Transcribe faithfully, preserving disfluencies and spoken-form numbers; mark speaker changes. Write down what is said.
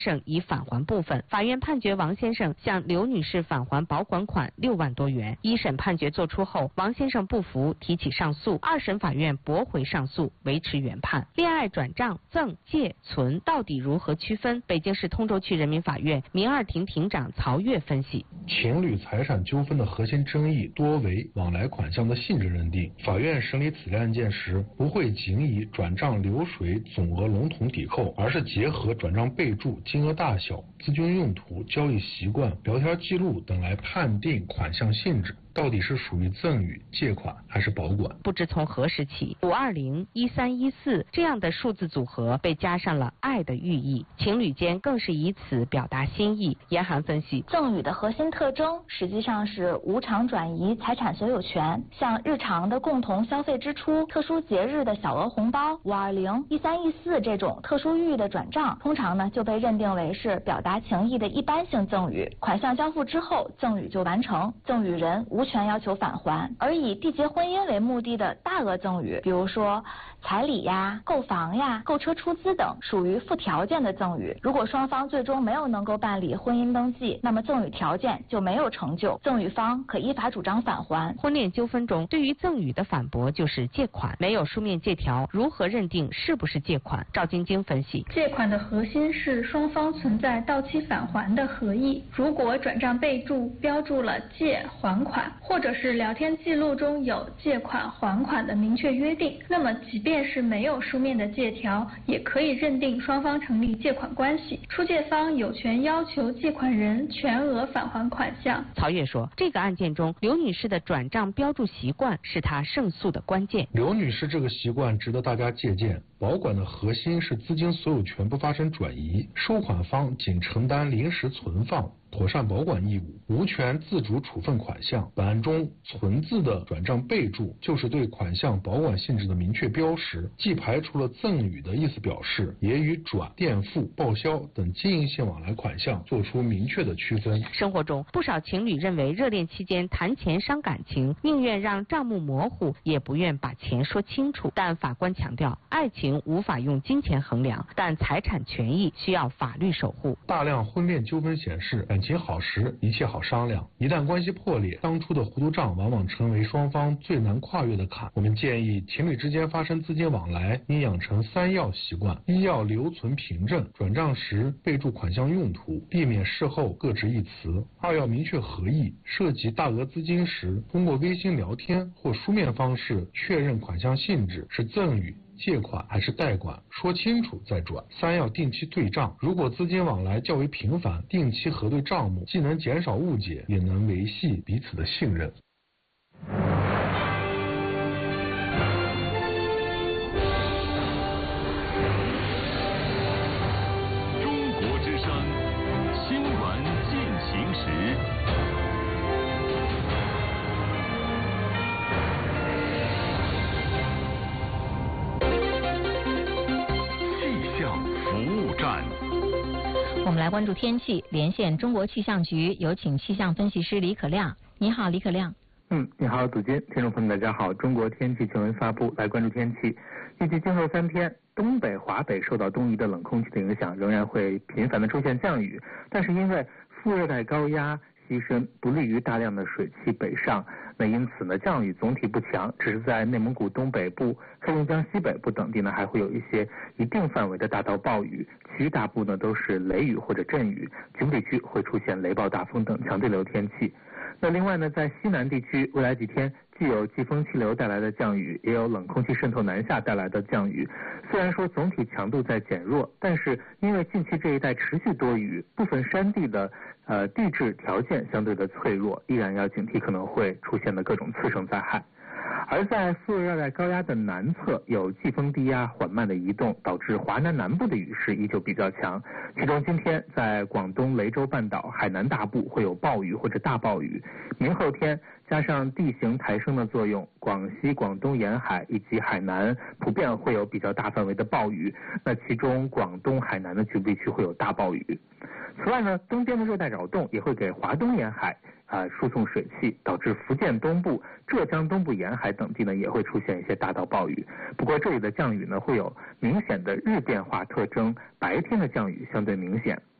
Speaker 1: 省已返还部分，法院判决王先生向刘女士返还保管款六万多元。一审判决作出后，王先生不服，提起上诉，二审法院驳回上诉，维持原判。恋爱转账、赠、借、存到底如何区分？北京市通州区人民法院民二庭庭长曹跃分析：
Speaker 2: 情侣财产纠纷的核心争议多为往来款项的性质认定，法院审理此类案件时，不会仅以转账流水总额笼统抵扣，而是结合转账备注、金额大小、资金用途、交易习惯、聊天记录等来判定款项性质。到底是属于赠与、借款还是保管？
Speaker 1: 不知从何时起，五二零、一三一四这样的数字组合被加上了爱的寓意，情侣间更是以此表达心意。严涵分析，
Speaker 3: 赠与的核心特征实际上是无偿转移财产所有权，像日常的共同消费支出、特殊节日的小额红包、五二零、一三一四这种特殊寓意的转账，通常呢就被认定为是表达情意的一般性赠与。款项交付之后，赠与就完成，赠与人无无权要求返还。而以缔结婚姻为目的的大额赠与，比如说彩礼呀、购房呀、购车出资等，属于附条件的赠与。如果双方最终没有能够办理婚姻登记，那么赠与条件就没有成就，赠与方可依法主张返还。
Speaker 1: 婚恋纠纷中，对于赠与的反驳就是借款，没有书面借条，如何认定是不是借款？赵晶晶分析，
Speaker 4: 借款的核心是双方存在到期返还的合意。如果转账备注标注了借还款，或者是聊天记录中有借款还款的明确约定，那么即便是没有书面的借条，也可以认定双方成立借款关系。出借方有权要求借款人全额返还款项。
Speaker 1: 曹跃说，这个案件中，刘女士的转账标注习惯是她胜诉的关键。
Speaker 2: 刘女士这个习惯值得大家借鉴。保管的核心是资金所有权不发生转移，收款方仅承担临时存放、妥善保管义务，无权自主处分款项。本案中存字的转账备注就是对款项保管性质的明确标识，既排除了赠与的意思表示，也与转、垫付、报销等经营性往来款项做出明确的区分。
Speaker 1: 生活中，不少情侣认为热恋期间谈钱伤感情，宁愿让账目模糊，也不愿把钱说清楚。但法官强调，爱情无法用金钱衡量，但财产权益需要法律守护。
Speaker 2: 大量婚恋纠纷显示，感情好时一切好商量，一旦关系破裂，当初的糊涂账往往成为双方最难跨越的坎。我们建议情侣之间发生资金往来，应养成三要习惯：一要留存凭证，转账时备注款项用途，避免事后各执一词；二要明确合意，涉及大额资金时，通过微信聊天或书面方式确认款项性质是赠与、借款还是贷款，说清楚再转。三要定期对账，如果资金往来较为频繁，定期核对账目，既能减少误解，也能维系彼此的信任。
Speaker 5: 中国之声新闻进行时。
Speaker 6: 我们来关注天气，连线中国气象局，有请气象分析师李可亮。你好，李可亮。
Speaker 7: 嗯，你好，祖金，听众朋友们，大家好。中国天气新闻发布，来关注天气。预计今后三天，东北、华北受到东移的冷空气的影响，仍然会频繁的出现降雨，但是因为副热带高压西伸，不利于大量的水汽北上，那因此呢，降雨总体不强，只是在内蒙古东北部、黑龙江西北部等地呢，还会有一些一定范围的大到暴雨，其余大部呢都是雷雨或者阵雨，局部地区会出现雷暴大风等强对流天气。那另外呢，在西南地区，未来几天既有季风气流带来的降雨，也有冷空气渗透南下带来的降雨。虽然说总体强度在减弱，但是因为近期这一带持续多雨，部分山地的呃地质条件相对的脆弱，依然要警惕可能会出现的各种次生灾害。而在副热带高压的南侧，有季风低压缓慢的移动，导致华南南部的雨势依旧比较强。其中今天在广东雷州半岛、海南大部会有暴雨或者大暴雨，明后天加上地形抬升的作用，广西、广东沿海以及海南普遍会有比较大范围的暴雨，那其中广东、海南的局部地区会有大暴雨。此外呢，东边的热带扰动也会给华东沿海啊输送水汽，导致福建东部、浙江东部沿海等地呢也会出现一些大到暴雨。不过这里的降雨呢会有明显的日变化特征，白天的降雨相对明显。